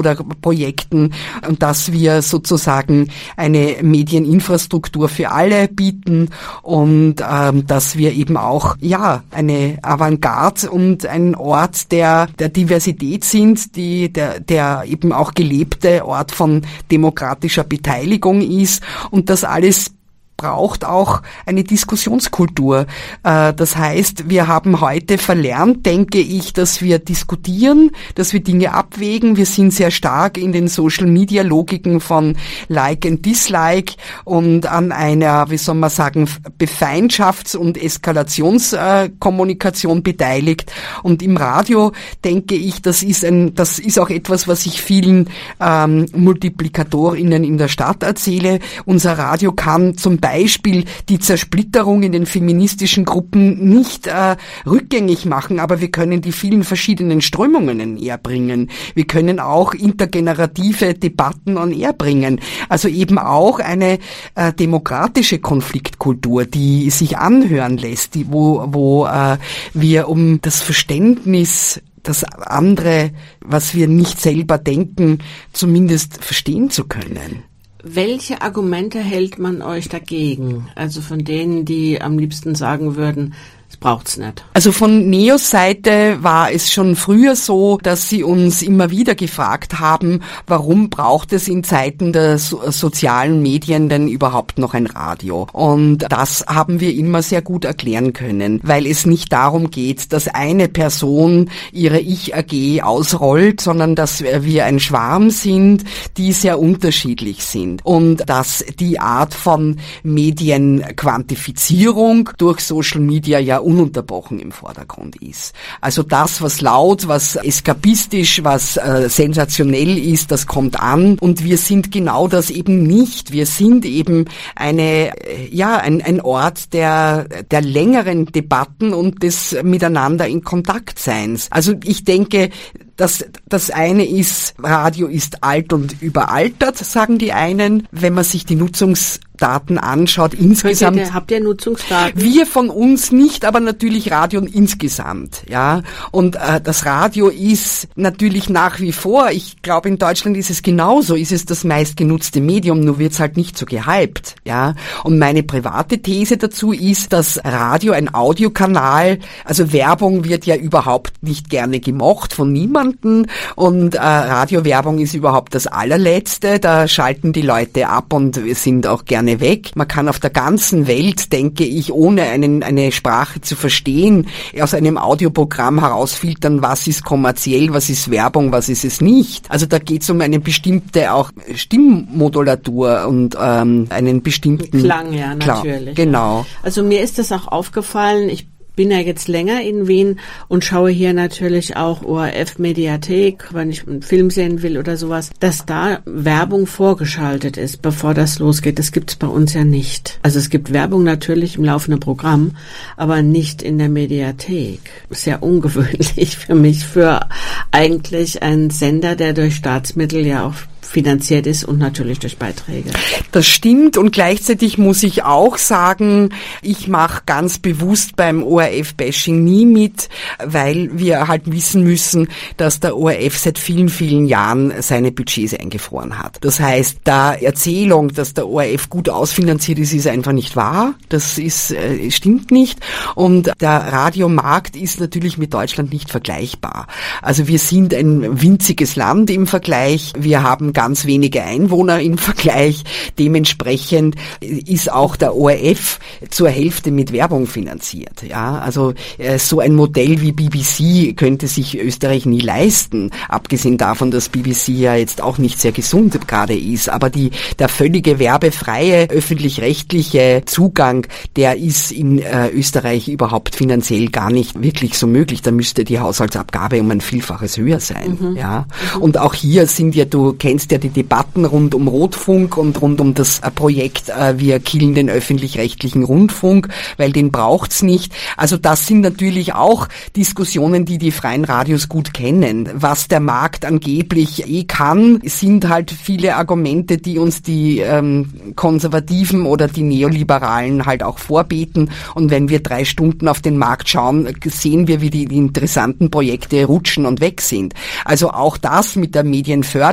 oder Projekten und dass wir sozusagen eine Medieninfrastruktur für alle bieten und dass wir eben auch eine Avantgarde und ein Ort der Diversität sind, der eben auch gelebte Ort von demokratischer Beteiligung ist und das alles braucht auch eine Diskussionskultur. Das heißt, wir haben heute verlernt, denke ich, dass wir diskutieren, dass wir Dinge abwägen. Wir sind sehr stark in den Social-Media-Logiken von Like and Dislike und an einer, Befeindschafts- und Eskalationskommunikation beteiligt. Und im Radio, denke ich, das ist auch etwas, was ich vielen MultiplikatorInnen in der Stadt erzähle. Unser Radio kann zum Beispiel die Zersplitterung in den feministischen Gruppen nicht rückgängig machen, aber wir können die vielen verschiedenen Strömungen näher bringen. Wir können auch intergenerative Debatten on air bringen. Also eben auch eine demokratische Konfliktkultur, die sich anhören lässt, wo wir um das Verständnis, das andere, was wir nicht selber denken, zumindest verstehen zu können. Welche Argumente hält man euch dagegen? Also von denen, die am liebsten sagen würden, es braucht's nicht. Also von NEOS Seite war es schon früher so, dass sie uns immer wieder gefragt haben, warum braucht es in Zeiten der sozialen Medien denn überhaupt noch ein Radio? Und das haben wir immer sehr gut erklären können, weil es nicht darum geht, dass eine Person ihre Ich-AG ausrollt, sondern dass wir ein Schwarm sind, die sehr unterschiedlich sind. Und dass die Art von Medienquantifizierung durch Social Media ja ununterbrochen im Vordergrund ist. Also das, was laut, was eskapistisch, was sensationell ist, das kommt an und wir sind genau das eben nicht. Wir sind eben ein Ort der längeren Debatten und des Miteinander in Kontaktseins. Also ich denke, das eine ist, Radio ist alt und überaltert, sagen die einen. Wenn man sich die Nutzungsdaten anschaut, insgesamt. Habt ihr Nutzungsdaten? Wir von uns nicht, aber natürlich Radio insgesamt, ja. Und das Radio ist natürlich nach wie vor, ich glaube in Deutschland ist es genauso, ist es das meistgenutzte Medium, nur wird's halt nicht so gehypt, ja. Und meine private These dazu ist, dass Radio ein Audiokanal, also Werbung wird ja überhaupt nicht gerne gemocht von niemandem und Radiowerbung ist überhaupt das allerletzte, da schalten die Leute ab und sind auch gerne weg. Man kann auf der ganzen Welt, denke ich, ohne eine Sprache zu verstehen, aus einem Audioprogramm herausfiltern, was ist kommerziell, was ist Werbung, was ist es nicht. Also da geht es um eine bestimmte auch Stimmmodulatur und einen bestimmten Klang, ja, natürlich. Genau. Also mir ist das auch aufgefallen, ich bin ja jetzt länger in Wien und schaue hier natürlich auch ORF-Mediathek, wenn ich einen Film sehen will oder sowas, dass da Werbung vorgeschaltet ist, bevor das losgeht. Das gibt's bei uns ja nicht. Also es gibt Werbung natürlich im laufenden Programm, aber nicht in der Mediathek. Sehr ungewöhnlich für mich, für eigentlich einen Sender, der durch Staatsmittel ja auch finanziert ist und natürlich durch Beiträge. Das stimmt und gleichzeitig muss ich auch sagen, ich mache ganz bewusst beim ORF-Bashing nie mit, weil wir halt wissen müssen, dass der ORF seit vielen, vielen Jahren seine Budgets eingefroren hat. Das heißt, der Erzählung, dass der ORF gut ausfinanziert ist, ist einfach nicht wahr. Das stimmt nicht. Und der Radiomarkt ist natürlich mit Deutschland nicht vergleichbar. Also wir sind ein winziges Land im Vergleich. Wir haben ganz wenige Einwohner im Vergleich. Dementsprechend ist auch der ORF zur Hälfte mit Werbung finanziert. Ja, also so ein Modell wie BBC könnte sich Österreich nie leisten. Abgesehen davon, dass BBC ja jetzt auch nicht sehr gesund gerade ist. Aber der völlige werbefreie öffentlich-rechtliche Zugang, der ist in Österreich überhaupt finanziell gar nicht wirklich so möglich. Da müsste die Haushaltsabgabe um ein Vielfaches höher sein. Mhm. Ja, und auch hier sind ja, du kennst ja die Debatten rund um Rotfunk und rund um das Projekt wir killen den öffentlich-rechtlichen Rundfunk, weil den braucht's nicht. Also das sind natürlich auch Diskussionen, die freien Radios gut kennen. Was der Markt angeblich kann, sind halt viele Argumente, die uns die Konservativen oder die Neoliberalen halt auch vorbeten. Und wenn wir 3 Stunden auf den Markt schauen, sehen wir, wie die interessanten Projekte rutschen und weg sind. Also auch das mit der Medienförderung